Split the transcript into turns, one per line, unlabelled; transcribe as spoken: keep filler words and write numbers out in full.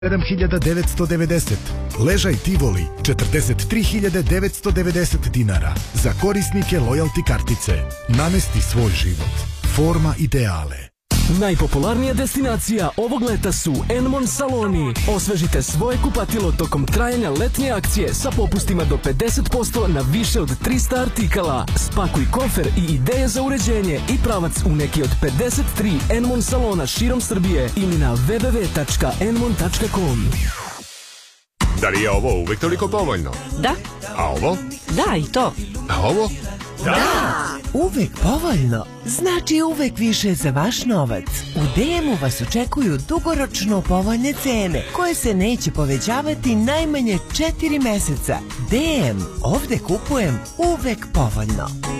sedam hiljada devetsto devedeset. Ležaj Tivoli četrdeset tri hiljade devetsto devedeset dinara. Za korisnike lojalti kartice. Namesti svoj život. Forma ideale.
Najpopularnija destinacija ovog leta su Enmon saloni. Osvežite svoje kupatilo tokom trajanja letnje akcije sa popustima do pedeset posto na više od trista artikala. Spakuj kofer i ideje za uređenje i pravac u neki od pedeset tri Enmon salona širom Srbije ili na w w w tačka enmon tačka com.
Da li je ovo uvek toliko povoljno?
Da.
A ovo?
Da, i to.
A ovo?
Da! Uvek povoljno znači uvek više za vaš novac. U D M-u vas očekuju dugoročno povoljne cene koje se neće povećavati najmanje četiri meseca. D M, ovde kupujem uvek povoljno.